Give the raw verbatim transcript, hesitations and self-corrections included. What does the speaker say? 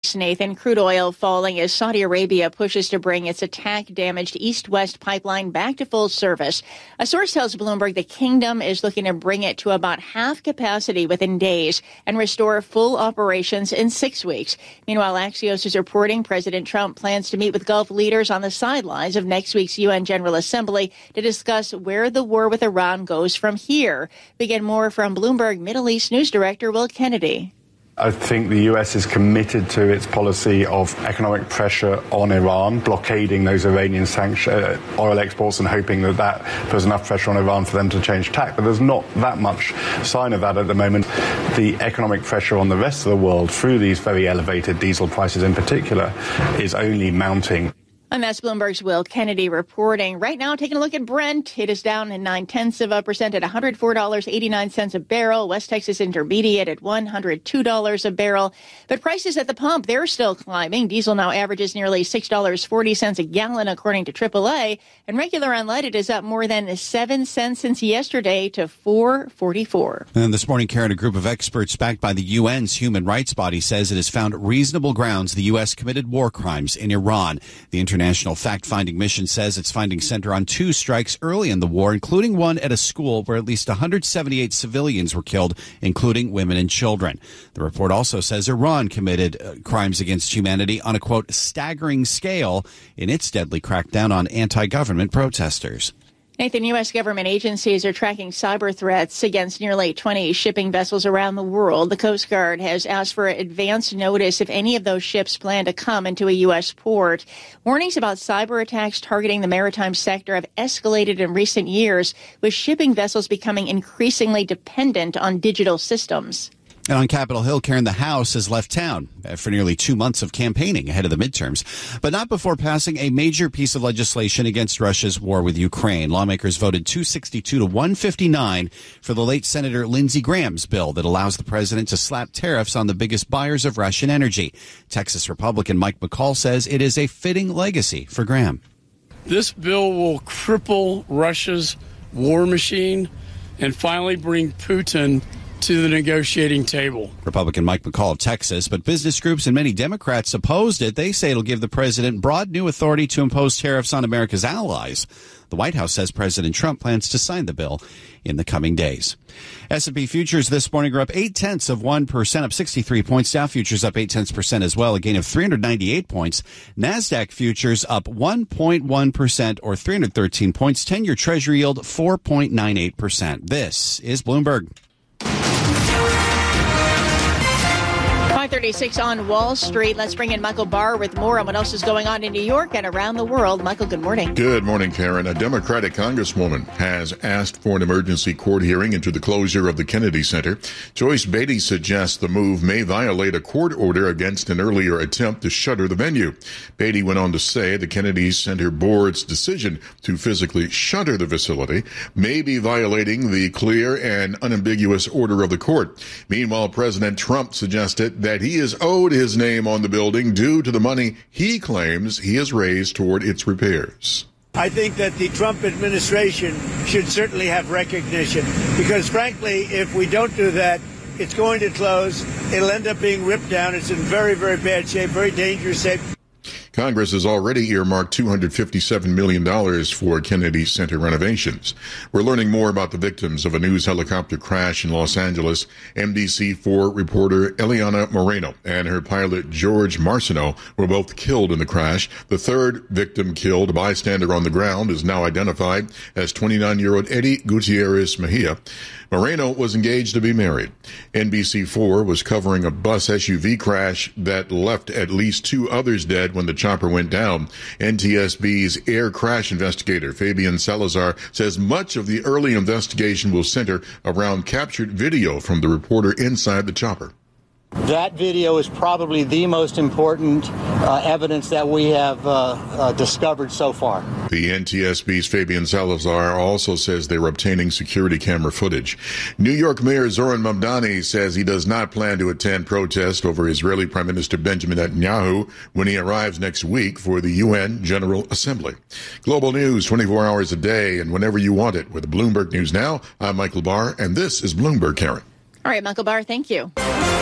markets, Nathan. Crude oil falling as Saudi Arabia pushes to bring its attack-damaged east-west pipeline back to full service. A source tells Bloomberg the kingdom is looking to bring it to about half capacity within days and restore full operations in six weeks. Meanwhile, Axios is reporting President Trump plans to meet with Gulf leaders on the sidelines of next week's U N General Assembly to discuss where the war with Iran goes from here. We get more from Bloomberg Middle East News Director Will Kennedy. I think the U S is committed to its policy of economic pressure on Iran, blockading those Iranian sanction, uh, oil exports and hoping that that puts enough pressure on Iran for them to change tack. But there's not that much sign of that at the moment. The economic pressure on the rest of the world through these very elevated diesel prices in particular is only mounting. And that's Bloomberg's Will Kennedy reporting. Right now, taking a look at Brent. It is down in nine-tenths of a percent at one hundred four dollars and eighty-nine cents a barrel. West Texas Intermediate at one hundred two dollars a barrel. But prices at the pump, they're still climbing. Diesel now averages nearly six dollars and forty cents a gallon, according to triple A. And regular unleaded is up more than seven cents since yesterday to four forty-four. And this morning, Karen, a group of experts backed by the U N's human rights body says it has found reasonable grounds the U S committed war crimes in Iran. The International National fact-finding mission says its findings center on two strikes early in the war, including one at a school where at least one hundred seventy-eight civilians were killed, including women and children. The report also says Iran committed uh, crimes against humanity on a, quote, staggering scale in its deadly crackdown on anti-government protesters. Nathan, U S government agencies are tracking cyber threats against nearly twenty shipping vessels around the world. The Coast Guard has asked for advance notice if any of those ships plan to come into a U S port. Warnings about cyber attacks targeting the maritime sector have escalated in recent years, with shipping vessels becoming increasingly dependent on digital systems. And on Capitol Hill, Karen, the House has left town for nearly two months of campaigning ahead of the midterms, but not before passing a major piece of legislation against Russia's war with Ukraine. Lawmakers voted two sixty-two to one fifty-nine for the late Senator Lindsey Graham's bill that allows the president to slap tariffs on the biggest buyers of Russian energy. Texas Republican Mike McCall says it is a fitting legacy for Graham. This bill will cripple Russia's war machine and finally bring Putin to the negotiating table. Republican Mike McCall of Texas, but business groups and many Democrats opposed it. They say it'll give the president broad new authority to impose tariffs on America's allies. The White House says President Trump plans to sign the bill in the coming days. S and P futures this morning are up eight-tenths of one percent, up sixty-three points. Dow futures up eight-tenths percent as well, a gain of three hundred ninety-eight points. NASDAQ futures up one point one percent or three hundred thirteen points. ten-year Treasury yield four point nine eight percent. This is Bloomberg. five thirty-six on Wall Street. Let's bring in Michael Barr with more on what else is going on in New York and around the world. Michael, good morning. Good morning, Karen. A Democratic congresswoman has asked for an emergency court hearing into the closure of the Kennedy Center. Joyce Beatty suggests the move may violate a court order against an earlier attempt to shutter the venue. Beatty went on to say the Kennedy Center board's decision to physically shutter the facility may be violating the clear and unambiguous order of the court. Meanwhile, President Trump suggested that that he is owed his name on the building due to the money he claims he has raised toward its repairs. I think that the Trump administration should certainly have recognition because, frankly, if we don't do that, it's going to close. It'll end up being ripped down. It's in very, very bad shape, very dangerous shape. Congress has already earmarked two hundred fifty-seven million dollars for Kennedy Center renovations. We're learning more about the victims of a news helicopter crash in Los Angeles. N B C four reporter Eliana Moreno and her pilot George Marciano were both killed in the crash. The third victim killed, a bystander on the ground, is now identified as twenty-nine-year-old Eddie Gutierrez Mejia. Moreno was engaged to be married. N B C four was covering a bus S U V crash that left at least two others dead when the chopper went down. N T S B's air crash investigator Fabian Salazar says much of the early investigation will center around captured video from the reporter inside the chopper. That video is probably the most important uh, evidence that we have uh, uh, discovered so far. The N T S B's Fabian Salazar also says they're obtaining security camera footage. New York Mayor Zoran Mamdani says he does not plan to attend protest over Israeli Prime Minister Benjamin Netanyahu when he arrives next week for the U N General Assembly. Global news twenty-four hours a day and whenever you want it with Bloomberg News Now. I'm Michael Barr, and this is Bloomberg, Karen. All right, Michael Barr, thank you.